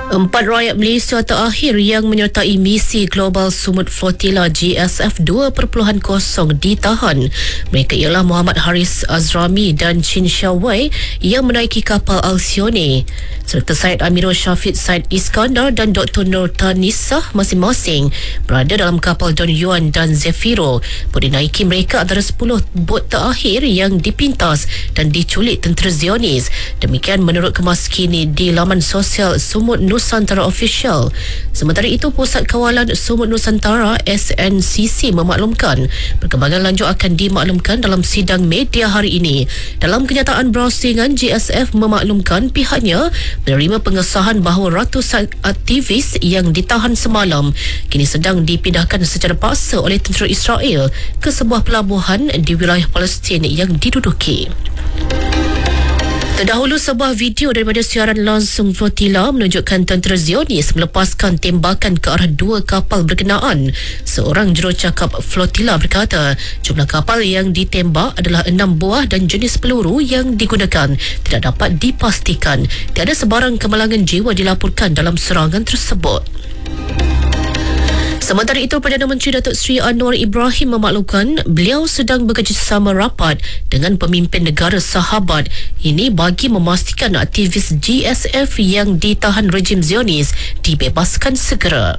Empat rakyat Malaysia terakhir yang menyertai misi Global Sumut Flotilla GSF 2.0 ditahan. Mereka ialah Muhammad Haris Azrami dan Chin Xiao Wei yang menaiki kapal Alcyone, serta Syed Amirul Syafiq Syed Iskandar dan Dr. Nur Tanisah masing-masing berada dalam kapal Don Yuan dan Zefiro. Dinaiki mereka antara 10 bot terakhir yang dipintas dan diculik tentera Zionis. Demikian menurut kemas kini di laman sosial Sumut Nusantara Official. Sementara itu, Pusat Kawalan Sumut Nusantara SNCC memaklumkan perkembangan lanjut akan dimaklumkan dalam sidang media hari ini. Dalam kenyataan browsingan, GSF memaklumkan pihaknya menerima pengesahan bahawa ratusan aktivis yang ditahan semalam kini sedang dipindahkan secara paksa oleh tentera Israel ke sebuah pelabuhan di wilayah Palestin yang diduduki. Terdahulu, sebuah video daripada siaran langsung flotilla menunjukkan tentera Zionis melepaskan tembakan ke arah dua kapal berkenaan. Seorang jurucakap flotilla berkata jumlah kapal yang ditembak adalah 6 buah dan jenis peluru yang digunakan tidak dapat dipastikan. Tiada sebarang kemalangan jiwa dilaporkan dalam serangan tersebut. Sementara itu, Perdana Menteri Datuk Seri Anwar Ibrahim memaklumkan beliau sedang bekerjasama rapat dengan pemimpin negara sahabat ini bagi memastikan aktivis GSF yang ditahan rejim Zionis dibebaskan segera.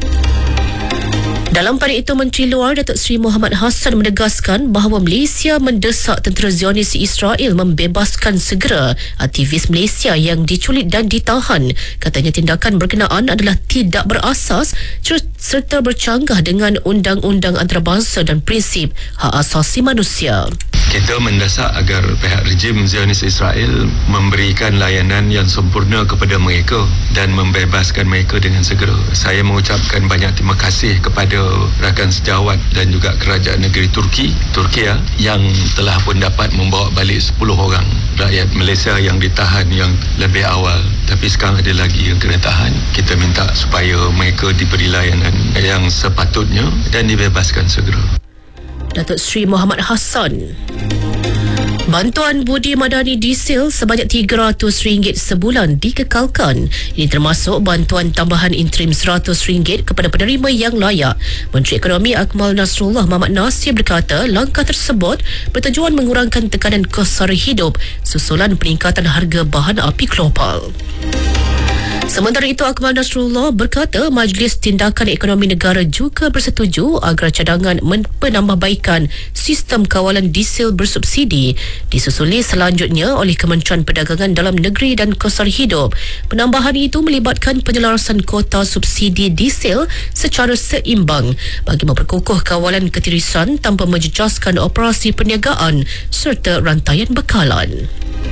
Dalam pada itu, Menteri Luar Datuk Seri Muhammad Hassan menegaskan bahawa Malaysia mendesak tentera Zionis Israel membebaskan segera aktivis Malaysia yang diculik dan ditahan. Katanya tindakan berkenaan adalah tidak berasas serta bercanggah dengan undang-undang antarabangsa dan prinsip hak asasi manusia. Kita mendesak agar pihak rejim Zionis Israel memberikan layanan yang sempurna kepada mereka dan membebaskan mereka dengan segera. Saya mengucapkan banyak terima kasih kepada rakan sejawat dan juga kerajaan negeri Turki yang telah pun dapat membawa balik 10 orang rakyat Malaysia yang ditahan yang lebih awal. Tapi sekarang ada lagi yang kena tahan. Kita minta supaya mereka diberi layanan yang sepatutnya dan dibebaskan segera. Datuk Seri Muhammad Hassan. Bantuan budi madani diesel sebanyak RM300 sebulan dikekalkan. Ini termasuk bantuan tambahan interim RM100 kepada penerima yang layak. Menteri Ekonomi Akmal Nasrullah Muhammad Nasir berkata langkah tersebut bertujuan mengurangkan tekanan kos sara hidup susulan peningkatan harga bahan api global. Sementara itu, Akmal Nasrullah berkata Majlis Tindakan Ekonomi Negara juga bersetuju agar cadangan penambahbaikan sistem kawalan diesel bersubsidi disusuli selanjutnya oleh Kementerian Perdagangan Dalam Negeri dan Kos Sara Hidup. Penambahan itu melibatkan penyelarasan kota subsidi diesel secara seimbang bagi memperkukuh kawalan ketirisan tanpa menjejaskan operasi perniagaan serta rantaian bekalan.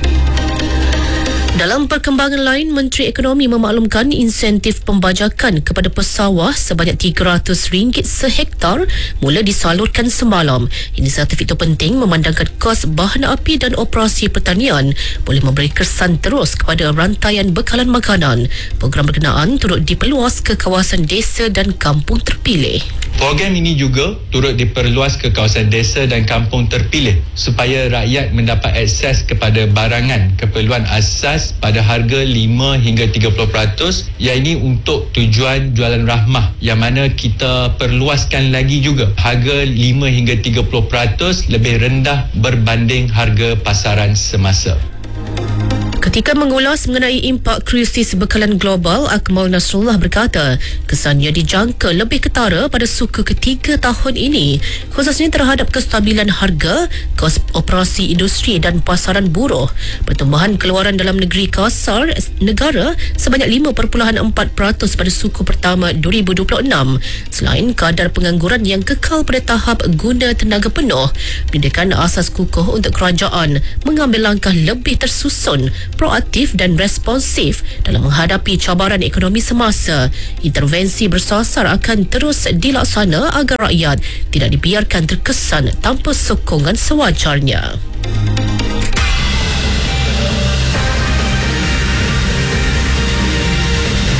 Dalam perkembangan lain, Menteri Ekonomi memaklumkan insentif pembajakan kepada pesawah sebanyak RM300 sehektar mula disalurkan semalam. Inisiatif itu penting memandangkan kos bahan api dan operasi pertanian boleh memberi kesan terus kepada rantaian bekalan makanan. Program berkenaan turut diperluas ke kawasan desa dan kampung terpilih. Program ini juga turut diperluas ke kawasan desa dan kampung terpilih supaya rakyat mendapat akses kepada barangan keperluan asas pada harga 5 hingga 30%, yang ini untuk tujuan jualan rahmah, yang mana kita perluaskan lagi juga harga 5 hingga 30% lebih rendah berbanding harga pasaran semasa. Ketika mengulas mengenai impak krisis bekalan global, Akmal Nasrullah berkata kesannya dijangka lebih ketara pada suku ketiga tahun ini, khususnya terhadap kestabilan harga, kos operasi industri dan pasaran buruh. Pertumbuhan keluaran dalam negeri kasar negara sebanyak 5.4% pada suku pertama 2026. Selain kadar pengangguran yang kekal pada tahap guna tenaga penuh, menjadikan asas kukuh untuk kerajaan mengambil langkah lebih tersusun, proaktif dan responsif dalam menghadapi cabaran ekonomi semasa. Intervensi bersasar akan terus dilaksana agar rakyat tidak dibiarkan terkesan tanpa sokongan sewajarnya.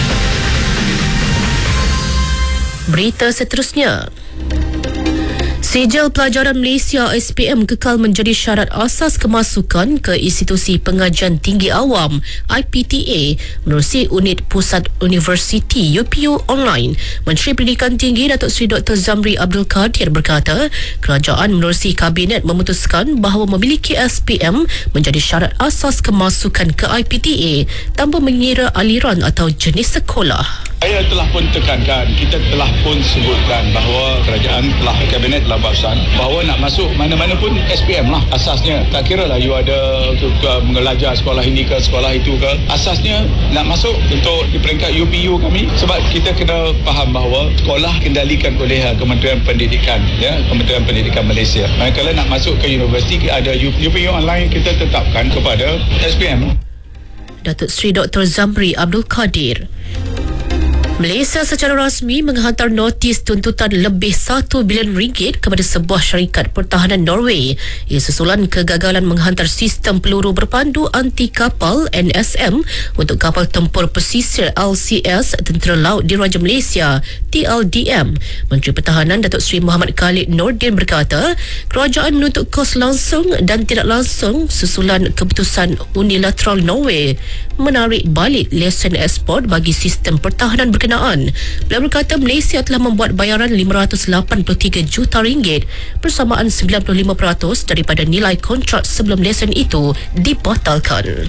Berita seterusnya. Sijil Pelajaran Malaysia SPM kekal menjadi syarat asas kemasukan ke Institusi Pengajian Tinggi Awam IPTA menerusi Unit Pusat Universiti UPU Online. Menteri Pendidikan Tinggi Datuk Seri Dr. Zamri Abdul Kadir berkata, kerajaan menerusi Kabinet memutuskan bahawa memiliki SPM menjadi syarat asas kemasukan ke IPTA tanpa mengira aliran atau jenis sekolah. Saya telah pun tekankan, kita telah pun sebutkan bahawa kerajaan telah, Kabinet telah bahasan bahawa nak masuk mana-mana pun SPM lah asasnya. Tak kira lah you ada mengajar sekolah ini ke sekolah itu ke, asasnya nak masuk untuk di peringkat UPU kami, sebab kita kena faham bahawa sekolah kendalikan oleh Kementerian Pendidikan, ya, Kementerian Pendidikan Malaysia. Kalau nak masuk ke universiti ada UPU online, kita tetapkan kepada SPM. Datuk Seri Dr. Zamri Abdul Kadir. Malaysia secara rasmi menghantar notis tuntutan lebih RM1 bilion kepada sebuah syarikat pertahanan Norway. Ia susulan kegagalan menghantar sistem peluru berpandu anti kapal NSM untuk kapal tempur pesisir LCS Tentera Laut Diraja Malaysia TLDM. Menteri Pertahanan Datuk Seri Muhammad Khalid Nordin berkata, kerajaan menuntut kos langsung dan tidak langsung susulan keputusan unilateral Norway menarik balik lesen ekspor bagi sistem pertahanan berkenaan. Beliau berkata Malaysia telah membuat bayaran RM583 juta bersamaan 95% daripada nilai kontrak sebelum lesen itu dibatalkan.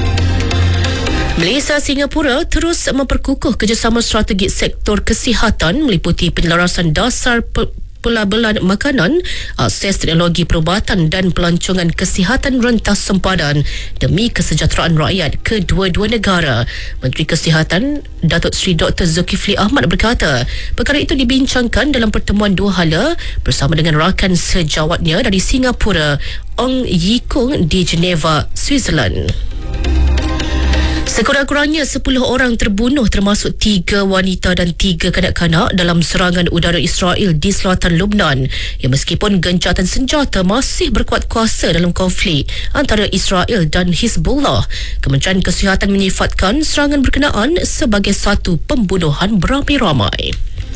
Malaysia Singapura terus memperkukuh kerjasama strategik sektor kesihatan meliputi penyelarasan dasar pelabelan makanan, akses teknologi perubatan dan pelancongan kesihatan rentas sempadan demi kesejahteraan rakyat kedua-dua negara. Menteri Kesihatan Datuk Seri Dr. Zulkifli Ahmad berkata, perkara itu dibincangkan dalam pertemuan dua hala bersama dengan rakan sejawatnya dari Singapura, Ong Yi Kung di Geneva, Switzerland. Sekurang-kurangnya 10 orang terbunuh termasuk 3 wanita dan 3 kanak-kanak dalam serangan udara Israel di selatan Lebanon. Ya, meskipun gencatan senjata masih berkuat kuasa dalam konflik antara Israel dan Hizbullah, Kementerian Kesihatan menyifatkan serangan berkenaan sebagai satu pembunuhan beramai-ramai.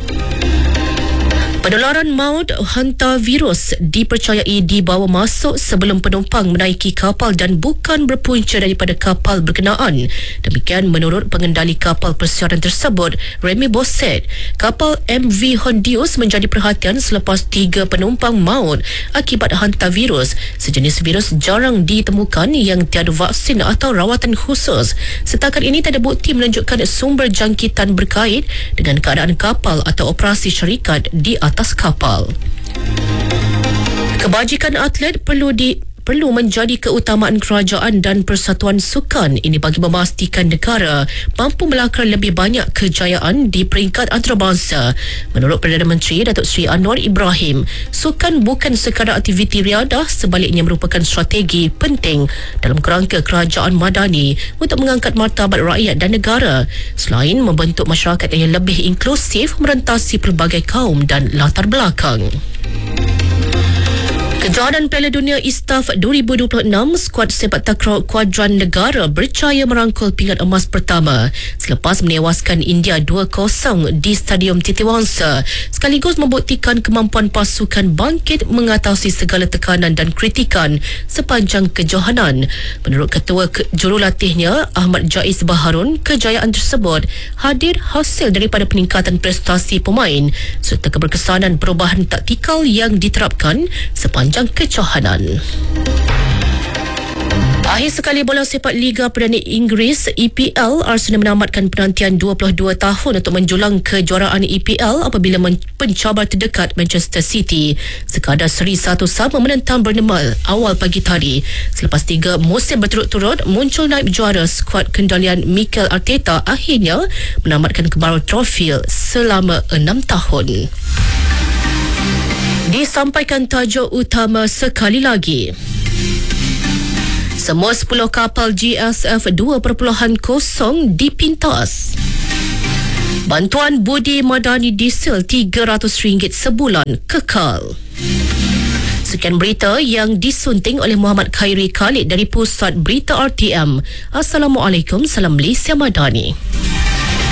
Penularan maut hantavirus dipercayai dibawa masuk sebelum penumpang menaiki kapal dan bukan berpunca daripada kapal berkenaan. Demikian menurut pengendali kapal persiaran tersebut, Remy Bosset. Kapal MV Hondius menjadi perhatian selepas 3 penumpang maut akibat hantavirus, sejenis virus jarang ditemukan yang tiada vaksin atau rawatan khusus. Setakat ini tak ada bukti menunjukkan sumber jangkitan berkait dengan keadaan kapal atau operasi syarikat di atas kapal. Kebajikan atlet perlu menjadi keutamaan kerajaan dan persatuan sukan. Ini bagi memastikan negara mampu melakar lebih banyak kejayaan di peringkat antarabangsa. Menurut Perdana Menteri Datuk Seri Anwar Ibrahim, sukan bukan sekadar aktiviti riadah, sebaliknya merupakan strategi penting dalam kerangka kerajaan madani untuk mengangkat martabat rakyat dan negara, selain membentuk masyarakat yang lebih inklusif merentasi pelbagai kaum dan latar belakang. Kejohanan Piala Dunia ISTAF 2026, skuad sepak takraw kuadran negara berjaya merangkul pingat emas pertama selepas menewaskan India 2-0 di Stadium Titiwangsa, sekaligus membuktikan kemampuan pasukan bangkit mengatasi segala tekanan dan kritikan sepanjang kejohanan. Menurut Ketua Jurulatihnya Ahmad Jaiz Baharun, kejayaan tersebut hadir hasil daripada peningkatan prestasi pemain serta keberkesanan perubahan taktikal yang diterapkan sepanjang kejohanan. Akhir sekali bola sepak Liga Perdana Inggeris EPL, Arsenal menamatkan penantian 22 tahun untuk menjulang kejuaraan EPL apabila pencabar terdekat Manchester City sekadar seri 1-1 menentang Bournemouth awal pagi tadi. Selepas 3 musim berturut-turut muncul naib juara, skuad kendalian Mikel Arteta akhirnya menamatkan kebaru trofi selama 6 tahun. Disampaikan tajuk utama sekali lagi. Semua 10 kapal GSF 2.0 dipintas. Bantuan budi madani diesel RM300 sebulan kekal. Sekian berita yang disunting oleh Muhammad Khairi Khalid dari Pusat Berita RTM. Assalamualaikum, salam Malaysia Madani.